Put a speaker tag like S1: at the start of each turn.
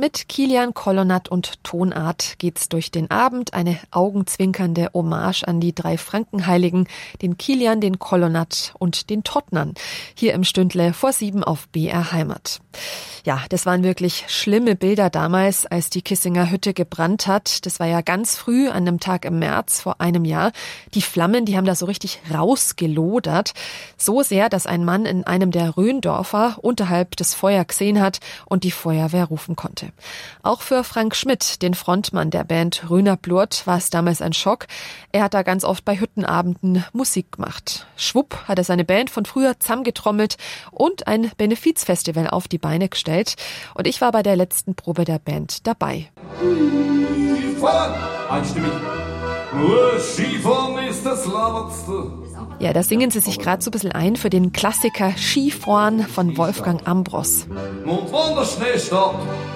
S1: Mit Kilian Kolonat und Tonart geht's durch den Abend. Eine augenzwinkernde Hommage an die 3 Frankenheiligen, den Kilian, den Kolonat und den Tottnern. Hier im Stündle vor 7 auf BR Heimat. Ja, das waren wirklich schlimme Bilder damals, als die Kissinger Hütte gebrannt hat. Das war ja ganz früh, an einem Tag im März vor einem Jahr. Die Flammen, die haben da so richtig rausgelodert. So sehr, dass ein Mann in einem der Rhöndorfer unterhalb das Feuer gesehen hat und die Feuerwehr rufen konnte. Auch für Frank Schmidt, den Frontmann der Band Rhöner Blurt, war es damals ein Schock. Er hat da ganz oft bei Hüttenabenden Musik gemacht. Schwupp hat er seine Band von früher zusammengetrommelt und ein Benefizfestival auf die Beine gestellt. Und ich war bei der letzten Probe der Band dabei.
S2: Skifahren! Einstimmig. Skifahren ist das Labertste.
S1: Ja, da singen sie sich gerade so ein bisschen ein für den Klassiker Skifahren von Wolfgang Ambros.
S2: Und wann der Schnee steht,